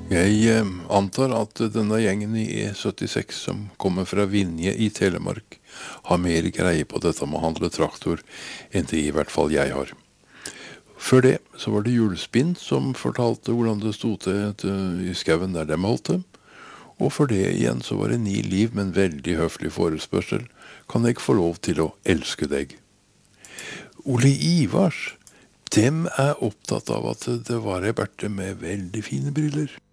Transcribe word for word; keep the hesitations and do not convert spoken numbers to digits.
Jeg eh, antar at denne gjengen i E syttiseks som kommer fra Vinje i Telemark har mer greie på dette med å handle traktor enn det i hvert fall jeg har. Før det så var det Hjulspinn som fortalte hvordan det stod til til- i skauen der de holdt det. Og for det igjen så var det Ni Liv med en veldig høflig forespørsel. Kan jeg få lov til å elske deg? Ole Ivars, dem er opptatt av at det var ei Berthe med veldig fine briller.